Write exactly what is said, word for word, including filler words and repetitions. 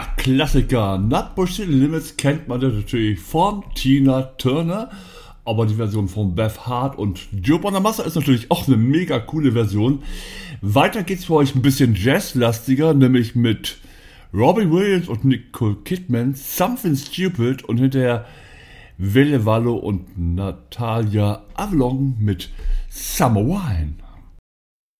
Ach, Klassiker. Not Pushing Limits kennt man natürlich von Tina Turner. Aber die Version von Beth Hart und Joe Bonamassa ist natürlich auch eine mega coole Version. Weiter geht's für euch ein bisschen jazzlastiger, nämlich mit Robbie Williams und Nicole Kidman, Something Stupid, und hinterher Welle Wallo und Natalia Avalon mit Summer Wine.